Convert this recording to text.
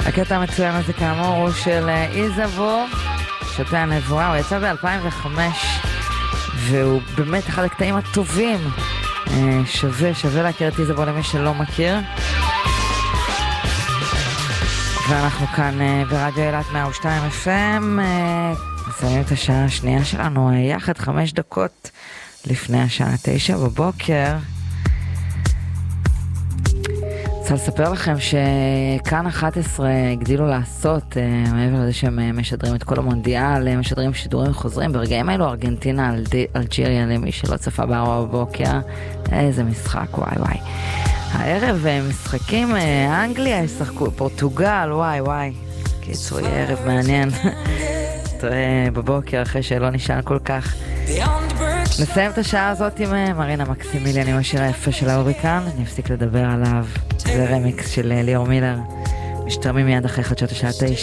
הקטע המצוין הזה כאמור הוא של איזבו, שוטה הנבואה, הוא יצא ב-2005 והוא באמת אחד הקטעים הטובים. שווה להכיר את איזבו למי שלא מכיר. ואנחנו כאן ברדיו אילת 102 FM, מסיימים את השעה השנייה שלנו יחד 5 דקות לפני השעה 9 בבוקר. רוצה לספר לכם שכאן 11 הגדילו לעשות, מעבר לזה שהם משדרים את כל המונדיאל, משדרים שידורים חוזרים. ברגעים האלו ארגנטינה אלג'יריה, למי שלא צפה ב4 בבוקר, איזה משחק, וואי. הערב משחקים, אנגליה ישחקו, פורטוגל, וואי. קיצור, ערב מעניין. בבוקר אחרי שלא נשאל כל כך. נסיים את השעה הזאת עם מרינה מקסימיליאן, עם השיר היפה של ההוריקן. אני אפסיק לדבר עליו. זה רמיקס של ליאור מילר. משתרמים מיד אחרי חדשות השעה 9.